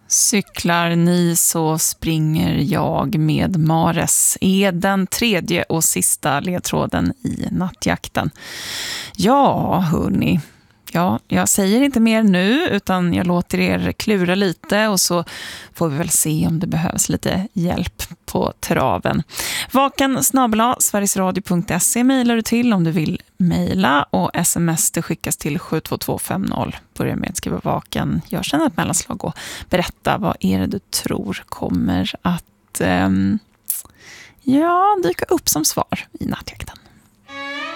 Cyklar ni så springer jag med Mares är den tredje och sista ledtråden i nattjakten. Ja, hörni. Ja, jag säger inte mer nu utan jag låter er klura lite och så får vi väl se om det behövs lite hjälp på traven. vaken@sverigesradio.se mejlar du till om du vill mejla och sms det skickas till 72250. Börja med att skriva vaken, gör sedan ett mellanslag och berätta vad är det du tror kommer att dyka upp som svar i nattjakten.